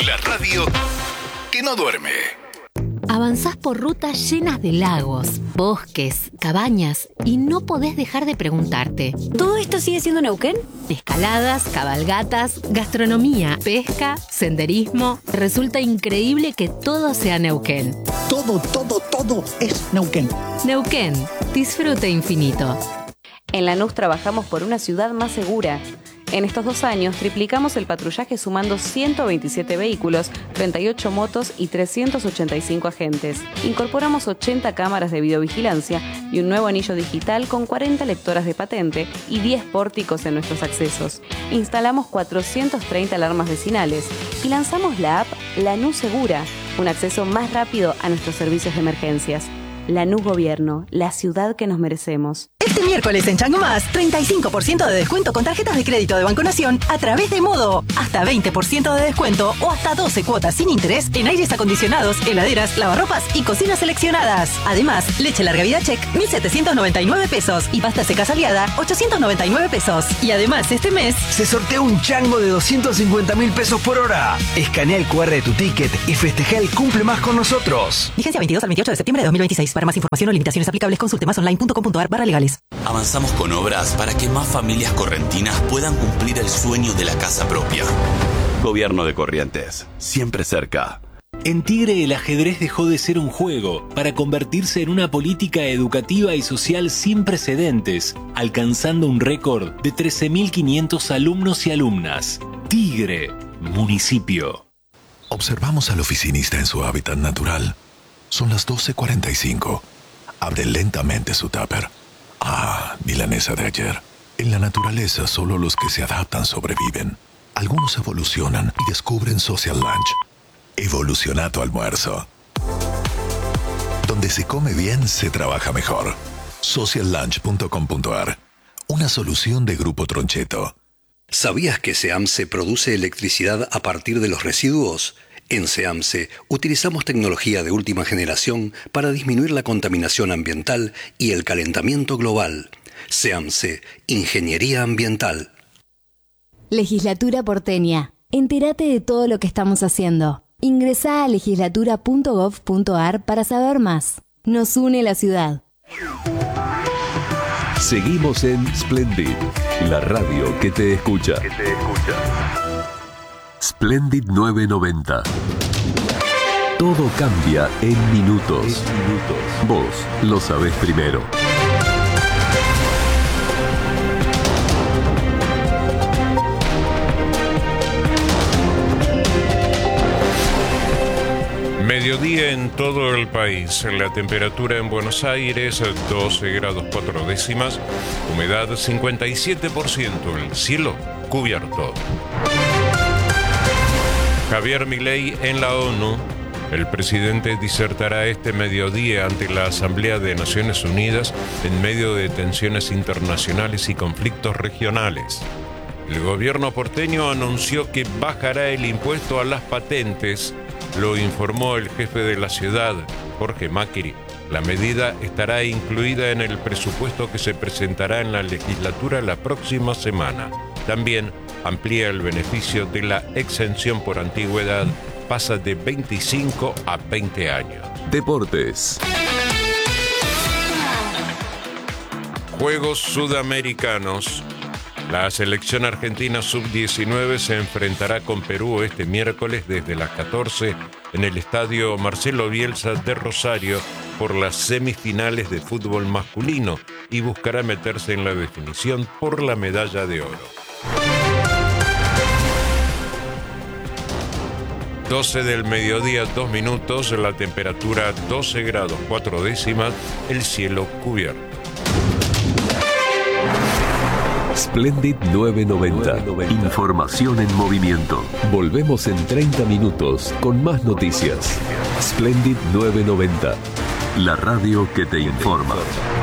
La radio que no duerme. Avanzás por rutas llenas de lagos, bosques, cabañas y no podés dejar de preguntarte: ¿todo esto sigue siendo Neuquén? Escaladas, cabalgatas, gastronomía, pesca, senderismo. Resulta increíble que todo sea Neuquén. Todo es Neuquén. Neuquén, disfrute infinito. En Lanús trabajamos por una ciudad más segura. En estos 2 años triplicamos el patrullaje sumando 127 vehículos, 38 motos y 385 agentes. Incorporamos 80 cámaras de videovigilancia y un nuevo anillo digital con 40 lectoras de patente y 10 pórticos en nuestros accesos. Instalamos 430 alarmas vecinales y lanzamos la app Lanús Segura, un acceso más rápido a nuestros servicios de emergencias. Lanús Gobierno, la ciudad que nos merecemos. Este miércoles en Chango Más, 35% de descuento con tarjetas de crédito de Banco Nación a través de Modo. Hasta 20% de descuento o hasta 12 cuotas sin interés en aires acondicionados, heladeras, lavarropas y cocinas seleccionadas. Además, leche larga vida check, 1.799 pesos y pasta seca Aliada, 899 pesos. Y además, este mes se sortea un chango de 250.000 pesos por hora. Escanea el QR de tu ticket y festeja el cumple más con nosotros. Vigencia 22 al 28 de septiembre de 2026. Para más información o limitaciones aplicables, consulte masonline.com.ar/legales. Avanzamos con obras para que más familias correntinas puedan cumplir el sueño de la casa propia. Gobierno de Corrientes, siempre cerca. En Tigre el ajedrez dejó de ser un juego para convertirse en una política educativa y social sin precedentes, alcanzando un récord de 13.500 alumnos y alumnas. Tigre, municipio. Observamos al oficinista en su hábitat natural. Son las 12:45. Abre lentamente su tupper. Milanesa de ayer. En la naturaleza solo los que se adaptan sobreviven. Algunos evolucionan y descubren Social Lunch. Evoluciona tu almuerzo. Donde se come bien, se trabaja mejor. Sociallunch.com.ar. Una solución de Grupo Troncheto. ¿Sabías que SEAMSE produce electricidad a partir de los residuos? En SEAMSE utilizamos tecnología de última generación para disminuir la contaminación ambiental y el calentamiento global. SEAMSE, Ingeniería Ambiental. Legislatura porteña. Entérate de todo lo que estamos haciendo. Ingresá a legislatura.gov.ar para saber más. Nos une la ciudad. Seguimos en Splendid, la radio que te escucha. Splendid 990. Todo cambia en minutos. Vos lo sabés primero. Mediodía en todo el país. La temperatura en Buenos Aires 12 grados 4 décimas, humedad 57%, el cielo cubierto. Javier Milei en la ONU. El presidente disertará este mediodía ante la Asamblea de Naciones Unidas en medio de tensiones internacionales y conflictos regionales. El gobierno porteño anunció que bajará el impuesto a las patentes, lo informó el jefe de la ciudad, Jorge Macri. La medida estará incluida en el presupuesto que se presentará en la legislatura la próxima semana. También amplía el beneficio de la exención por antigüedad, pasa de 25 a 20 años. Deportes. Juegos Sudamericanos. La selección argentina sub-19 se enfrentará con Perú este miércoles desde las 14 en el estadio Marcelo Bielsa de Rosario por las semifinales de fútbol masculino y buscará meterse en la definición por la medalla de oro. 12 del mediodía, 2 minutos, la temperatura 12 grados 4 décimas, el cielo cubierto. Splendid 990. Información en movimiento. Volvemos en 30 minutos con más noticias. Splendid 990. La radio que te informa.